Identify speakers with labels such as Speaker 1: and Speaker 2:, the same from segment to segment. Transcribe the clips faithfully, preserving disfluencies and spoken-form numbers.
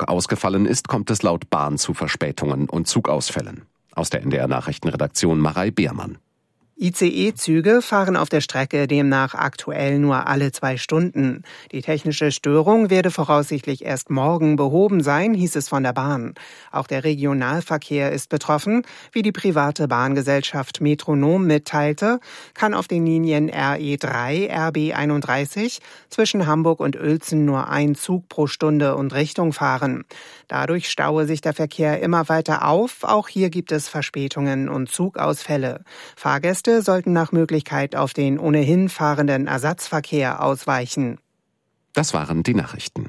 Speaker 1: Zug ausgefallen ist, kommt es laut Bahn zu Verspätungen und Zugausfällen. Aus der N D R-Nachrichtenredaktion Marei Beermann.
Speaker 2: I C E-Züge fahren auf der Strecke demnach aktuell nur alle zwei Stunden. Die technische Störung werde voraussichtlich erst morgen behoben sein, hieß es von der Bahn. Auch der Regionalverkehr ist betroffen. Wie die private Bahngesellschaft Metronom mitteilte, kann auf den Linien R E drei, R B einunddreißig zwischen Hamburg und Uelzen nur ein Zug pro Stunde und Richtung fahren. Dadurch staue sich der Verkehr immer weiter auf. Auch hier gibt es Verspätungen und Zugausfälle. Fahrgäste sollten nach Möglichkeit auf den ohnehin fahrenden Ersatzverkehr ausweichen.
Speaker 1: Das waren die Nachrichten.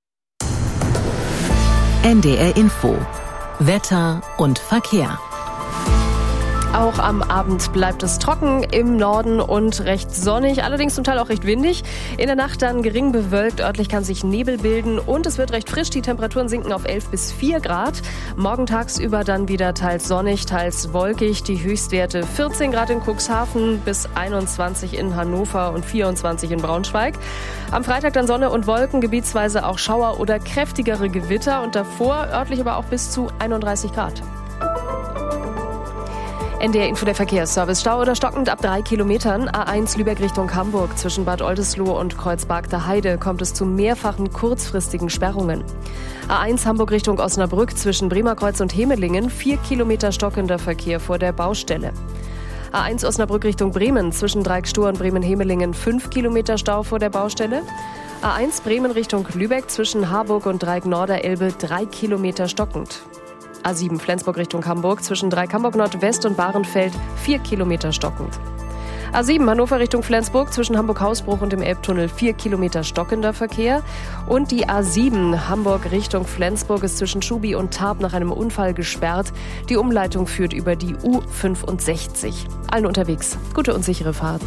Speaker 3: N D R Info. Wetter und Verkehr.
Speaker 4: Auch am Abend bleibt es trocken im Norden und recht sonnig, allerdings zum Teil auch recht windig. In der Nacht dann gering bewölkt, örtlich kann sich Nebel bilden und es wird recht frisch. Die Temperaturen sinken auf elf bis vier Grad. Morgen tagsüber dann wieder teils sonnig, teils wolkig. Die Höchstwerte vierzehn Grad in Cuxhaven bis einundzwanzig in Hannover und vierundzwanzig in Braunschweig. Am Freitag dann Sonne und Wolken, gebietsweise auch Schauer oder kräftigere Gewitter und davor örtlich aber auch bis zu einunddreißig Grad. N D R Info, der Verkehrsservice. Stau oder stockend ab drei Kilometern. A eins Lübeck Richtung Hamburg. Zwischen Bad Oldesloe und Kreuzberg der Heide kommt es zu mehrfachen kurzfristigen Sperrungen. A eins Hamburg Richtung Osnabrück. Zwischen Bremerkreuz und Hemelingen. Vier Kilometer stockender Verkehr vor der Baustelle. A eins Osnabrück Richtung Bremen. Zwischen Dreieckstur und Bremen-Hemelingen. Fünf Kilometer Stau vor der Baustelle. A eins Bremen Richtung Lübeck. Zwischen Harburg und Dreieck Norderelbe. Drei Kilometer stockend. A sieben Flensburg Richtung Hamburg, zwischen Dreieck-Hamburg Nordwest und Bahrenfeld, vier Kilometer stockend. A sieben Hannover Richtung Flensburg, zwischen Hamburg-Hausbruch und dem Elbtunnel, vier Kilometer stockender Verkehr. Und die A sieben Hamburg Richtung Flensburg ist zwischen Schubi und Tarp nach einem Unfall gesperrt. Die Umleitung führt über die U fünfundsechzig. Allen unterwegs, gute und sichere Fahrt.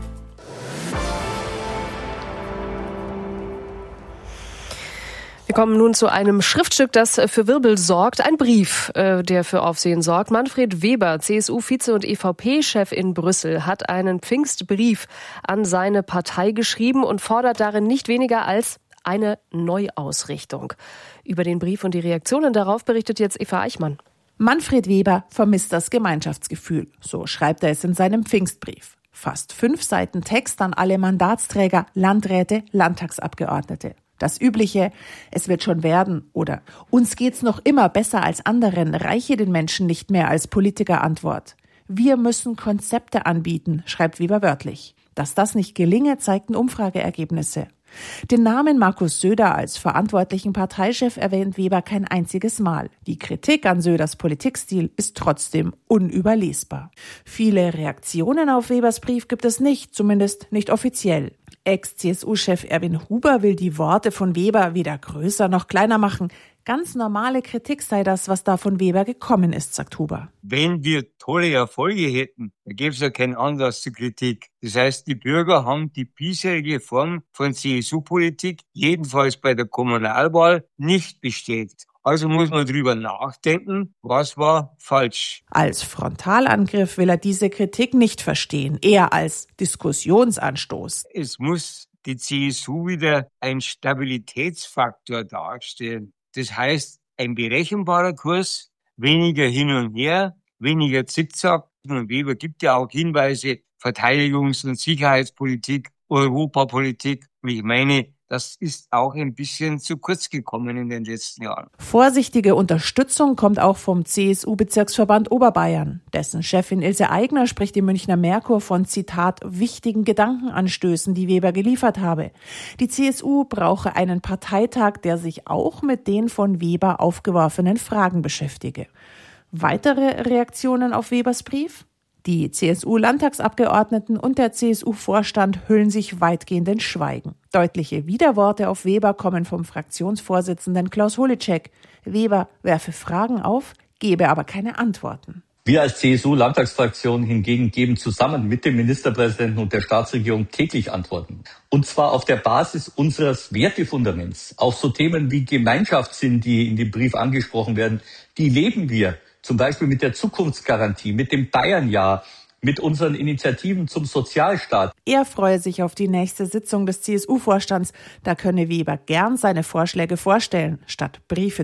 Speaker 4: Wir kommen nun zu einem Schriftstück, das für Wirbel sorgt. Ein Brief, der für Aufsehen sorgt. Manfred Weber, C S U-Vize und E V P-Chef in Brüssel, hat einen Pfingstbrief an seine Partei geschrieben und fordert darin nicht weniger als eine Neuausrichtung. Über den Brief und die Reaktionen darauf berichtet jetzt Eva Eichmann.
Speaker 5: Manfred Weber vermisst das Gemeinschaftsgefühl. So schreibt er es in seinem Pfingstbrief. Fast fünf Seiten Text an alle Mandatsträger, Landräte, Landtagsabgeordnete. Das Übliche, es wird schon werden oder uns geht's noch immer besser als anderen, reiche den Menschen nicht mehr als Politikerantwort. Wir müssen Konzepte anbieten, schreibt Weber wörtlich. Dass das nicht gelinge, zeigten Umfrageergebnisse. Den Namen Markus Söder als verantwortlichen Parteichef erwähnt Weber kein einziges Mal. Die Kritik an Söders Politikstil ist trotzdem unüberlesbar. Viele Reaktionen auf Webers Brief gibt es nicht, zumindest nicht offiziell. Ex-C S U-Chef Erwin Huber will die Worte von Weber weder größer noch kleiner machen. Ganz normale Kritik sei das, was da von Weber gekommen ist, sagt Huber.
Speaker 6: Wenn wir tolle Erfolge hätten, dann gäbe es ja keinen Anlass zur Kritik. Das heißt, die Bürger haben die bisherige Form von C S U-Politik, jedenfalls bei der Kommunalwahl, nicht bestätigt. Also muss man drüber nachdenken, was war falsch.
Speaker 5: Als Frontalangriff will er diese Kritik nicht verstehen, eher als Diskussionsanstoß.
Speaker 6: Es muss die C S U wieder ein Stabilitätsfaktor darstellen. Das heißt, ein berechenbarer Kurs, weniger hin und her, weniger Zickzack. Und Weber gibt ja auch Hinweise, Verteidigungs- und Sicherheitspolitik, Europapolitik. Und ich meine, das ist auch ein bisschen zu kurz gekommen in den letzten Jahren.
Speaker 5: Vorsichtige Unterstützung kommt auch vom C S U-Bezirksverband Oberbayern. Dessen Chefin Ilse Aigner spricht im Münchner Merkur von, Zitat, wichtigen Gedankenanstößen, die Weber geliefert habe. Die C S U brauche einen Parteitag, der sich auch mit den von Weber aufgeworfenen Fragen beschäftige. Weitere Reaktionen auf Webers Brief? Die C S U-Landtagsabgeordneten und der C S U-Vorstand hüllen sich weitgehend in Schweigen. Deutliche Widerworte auf Weber kommen vom Fraktionsvorsitzenden Klaus Holicek. Weber werfe Fragen auf, gebe aber keine Antworten.
Speaker 7: Wir als C S U-Landtagsfraktion hingegen geben zusammen mit dem Ministerpräsidenten und der Staatsregierung täglich Antworten. Und zwar auf der Basis unseres Wertefundaments. Auch so Themen wie Gemeinschaftssinn, die in dem Brief angesprochen werden, die leben wir. Zum Beispiel mit der Zukunftsgarantie, mit dem Bayernjahr, mit unseren Initiativen zum Sozialstaat.
Speaker 5: Er freue sich auf die nächste Sitzung des C S U-Vorstands. Da könne Weber gern seine Vorschläge vorstellen, statt Briefe